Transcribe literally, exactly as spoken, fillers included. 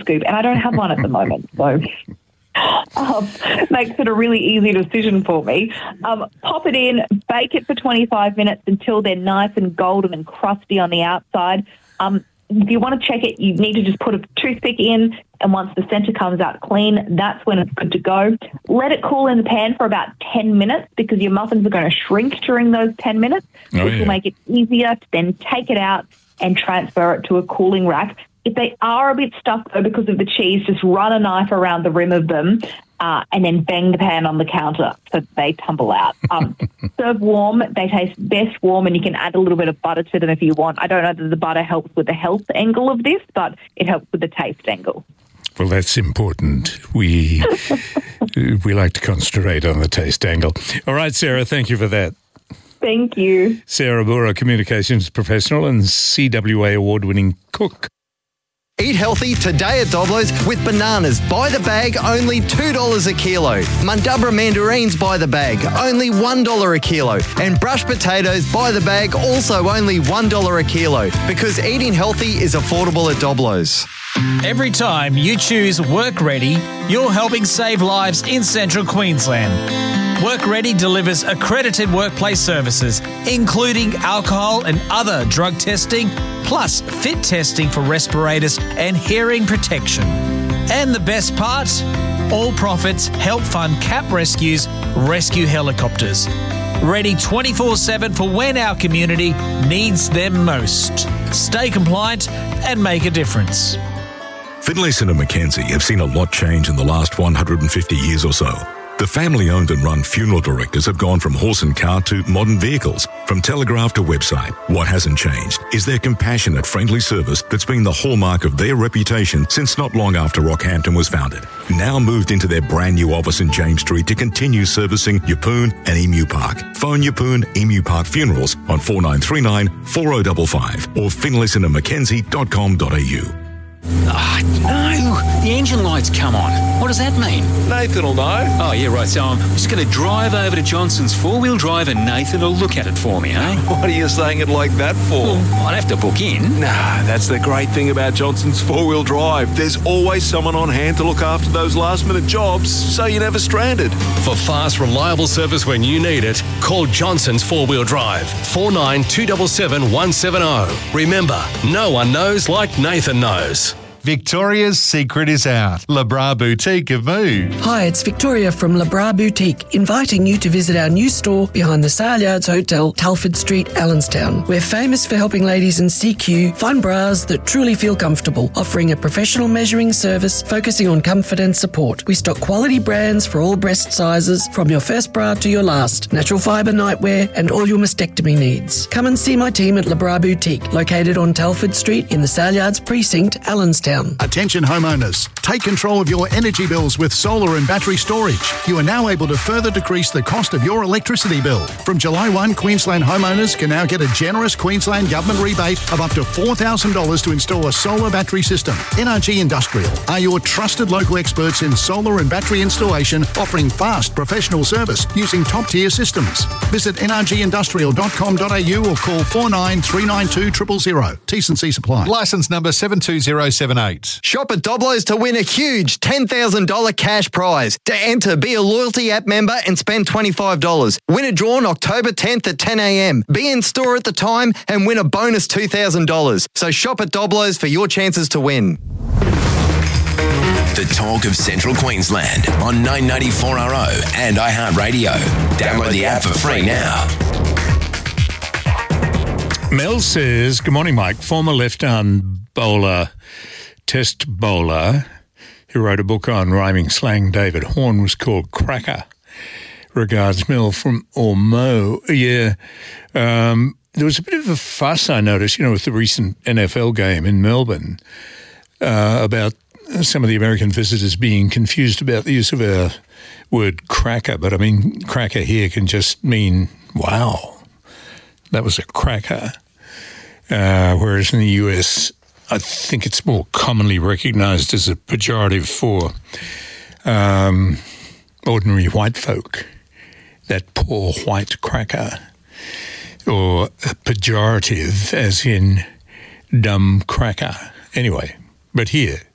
scoop, and I don't have one at the moment, so um, makes it a really easy decision for me. Um, pop it in, bake it for twenty-five minutes until they're nice and golden and crusty on the outside. Um, if you want to check it, you need to just put a toothpick in, and once the centre comes out clean, that's when it's good to go. Let it cool in the pan for about ten minutes because your muffins are going to shrink during those ten minutes, oh, which yeah. will make it easier to then take it out and transfer it to a cooling rack. If they are a bit stuck, though, because of the cheese, just run a knife around the rim of them uh, and then bang the pan on the counter so they tumble out. Um, serve warm. They taste best warm, and you can add a little bit of butter to them if you want. I don't know that the butter helps with the health angle of this, but it helps with the taste angle. Well, that's important. We we like to concentrate on the taste angle. All right, Sarah, thank you for that. Thank you. Sarah Bura, communications professional and C W A award-winning cook. Eat healthy today at Doblo's with bananas by the bag, only two dollars a kilo. Mundubra mandarins by the bag, only one dollar a kilo. And brushed potatoes by the bag, also only one dollar a kilo. Because eating healthy is affordable at Doblo's. Every time you choose Work Ready, you're helping save lives in Central Queensland. Work Ready delivers accredited workplace services, including alcohol and other drug testing, plus fit testing for respirators and hearing protection. And the best part? All profits help fund CAP Rescue's rescue helicopters. Ready twenty-four seven for when our community needs them most. Stay compliant and make a difference. Finlayson and Mackenzie have seen a lot change in the last one hundred fifty years or so. The family-owned and run funeral directors have gone from horse and cart to modern vehicles, from telegraph to website. What hasn't changed is their compassionate, friendly service that's been the hallmark of their reputation since not long after Rockhampton was founded. Now moved into their brand new office in James Street to continue servicing Yeppoon and Emu Park. Phone Yeppoon Emu Park Funerals on four nine three nine, four oh five five or finlayson and mackenzie dot com dot a u. Ah, no, the engine light's come on. What does that mean? Nathan will know. Oh, yeah, right, so I'm just going to drive over to Johnson's four-wheel drive and Nathan will look at it for me, eh? What are you saying it like that for? Well, I'd have to book in. Nah, that's the great thing about Johnson's four-wheel drive. There's always someone on hand to look after those last-minute jobs, so you're never stranded. For fast, reliable service when you need it, call Johnson's four-wheel drive, four nine two seven seven one seven oh. Remember, no one knows like Nathan knows. Victoria's secret is out. Le Bras Boutique have moved. Hi, it's Victoria from Le Bras Boutique, inviting you to visit our new store behind the Sale Yards Hotel, Telford Street, Allenstown. We're famous for helping ladies in C Q find bras that truly feel comfortable, offering a professional measuring service focusing on comfort and support. We stock quality brands for all breast sizes, from your first bra to your last, natural fibre nightwear and all your mastectomy needs. Come and see my team at Le Bras Boutique, located on Telford Street in the Sale Yards Precinct, Allenstown. Attention homeowners, take control of your energy bills with solar and battery storage. You are now able to further decrease the cost of your electricity bill. From July first, Queensland homeowners can now get a generous Queensland government rebate of up to four thousand dollars to install a solar battery system. N R G Industrial are your trusted local experts in solar and battery installation, offering fast professional service using top-tier systems. Visit n r g industrial dot com dot a u or call four nine three nine two zero zero zero. T's and C's apply. Licence number seven two zero seven eight. Shop at Doblo's to win a huge ten thousand dollars cash prize. To enter, be a loyalty app member and spend twenty-five dollars. Win a draw on October tenth at ten a.m. Be in store at the time and win a bonus two thousand dollars. So shop at Doblo's for your chances to win. The talk of Central Queensland on nine ninety-four R O and iHeartRadio. Download the app for free now. Mel says, good morning, Mike. Former left-arm bowler, test bowler, who wrote a book on rhyming slang, David Horn, was called Cracker. Regards, Mel from Ormeau. Yeah, um, there was a bit of a fuss, I noticed, you know, with the recent N F L game in Melbourne uh, about some of the American visitors being confused about the use of our word cracker. But, I mean, cracker here can just mean, wow, that was a cracker. Uh, whereas in the U S, I think it's more commonly recognised as a pejorative for um, ordinary white folk, that poor white cracker, or a pejorative as in dumb cracker. Anyway, but here,